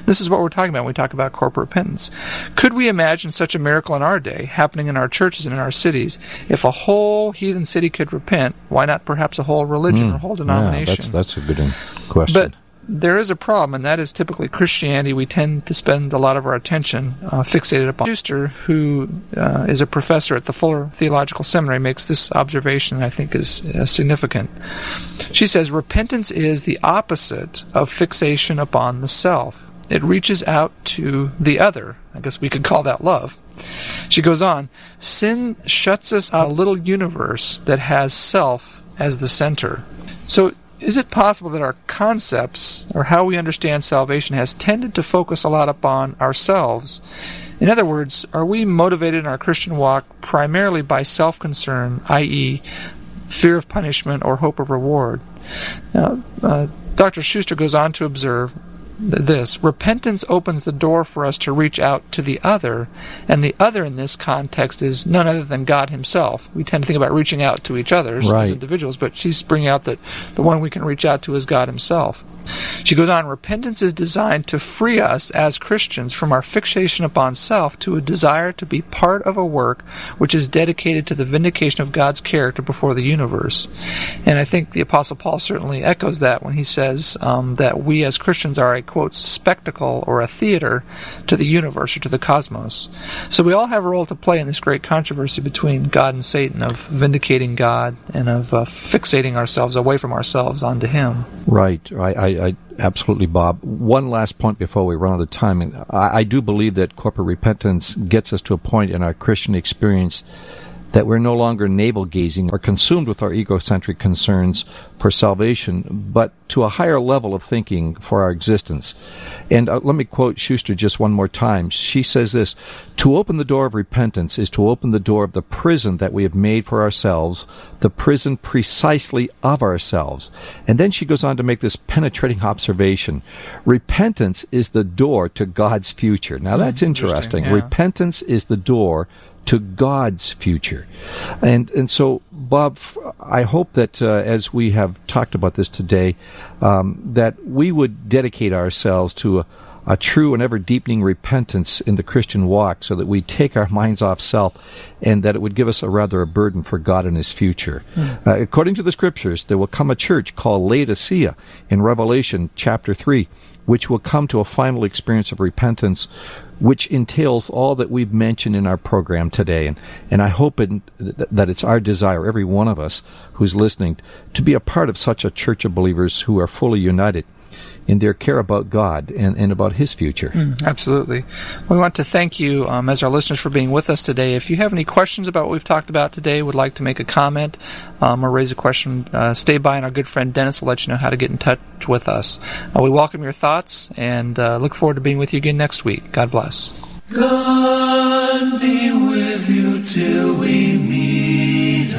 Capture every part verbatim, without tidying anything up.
This is what we're talking about when we talk about corporate repentance. Could we imagine such a miracle in our day happening in our churches and in our cities? If a whole heathen city could repent, why not perhaps a whole religion mm. or whole denomination? Yeah, that's, that's a good question. But there is a problem, and that is typically Christianity. We tend to spend a lot of our attention uh, fixated upon. Schuster, who uh, is a professor at the Fuller Theological Seminary, makes this observation that I think is uh, significant. She says, repentance is the opposite of fixation upon the self. It reaches out to the other. I guess we could call that love. She goes on, sin shuts us out of a little universe that has self as the center. So, is it possible that our concepts, or how we understand salvation, has tended to focus a lot upon ourselves? In other words, are we motivated in our Christian walk primarily by self-concern, that is, fear of punishment or hope of reward? Now, uh, Doctor Schuster goes on to observe this. Repentance opens the door for us to reach out to the other, and the other in this context is none other than God himself. We tend to think about reaching out to each other right. as individuals, but she's bringing out that the one we can reach out to is God himself. She goes on, repentance is designed to free us as Christians from our fixation upon self to a desire to be part of a work which is dedicated to the vindication of God's character before the universe. And I think the Apostle Paul certainly echoes that when he says um, that we as Christians are a, quote, spectacle or a theater to the universe or to the cosmos. So we all have a role to play in this great controversy between God and Satan of vindicating God and of uh, fixating ourselves away from ourselves onto him. Right. I, I, I absolutely, Bob. One last point before we run out of time. I, I do believe that corporate repentance gets us to a point in our Christian experience that we're no longer navel-gazing or consumed with our egocentric concerns for salvation, but to a higher level of thinking for our existence. And uh, let me quote Schuster just one more time. She says this, to open the door of repentance is to open the door of the prison that we have made for ourselves, the prison precisely of ourselves. And then she goes on to make this penetrating observation. Repentance is the door to God's future. Now that's interesting. interesting. Yeah. Repentance is the door to God's future. And and so, Bob, I hope that uh, as we have talked about this today, um, that we would dedicate ourselves to a, a true and ever-deepening repentance in the Christian walk so that we take our minds off self and that it would give us a rather a burden for God and his future. Mm. Uh, according to the Scriptures, there will come a church called Laodicea in Revelation chapter three, which will come to a final experience of repentance, which entails all that we've mentioned in our program today. And, and I hope it, that it's our desire, every one of us who's listening, to be a part of such a church of believers who are fully united in their care about God and, and about his future. Mm, absolutely. We want to thank you um, as our listeners for being with us today. If you have any questions about what we've talked about today, would like to make a comment um, or raise a question, uh, stay by, and our good friend Dennis will let you know how to get in touch with us. Uh, we welcome your thoughts and uh, look forward to being with you again next week. God bless. God be with you till we meet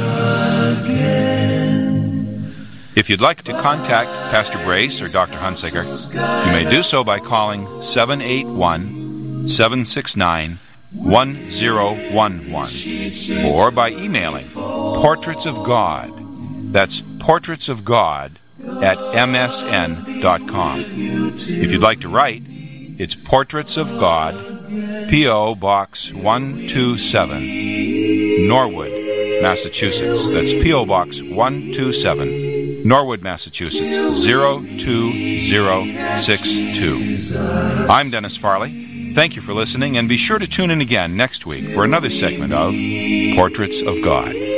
again. If you'd like to contact Pastor Brace or Doctor Hunsaker, you may do so by calling seven eight one, seven six nine, one zero one one or by emailing Portraits of God. That's Portraits of God at m s n dot com. If you'd like to write, it's Portraits of God, P O. Box one two seven, Norwood, Massachusetts. That's P O. Box one two seven, Norwood, Massachusetts, zero two zero six two. I'm Dennis Farley. Thank you for listening, and be sure to tune in again next week for another segment of Portraits of God.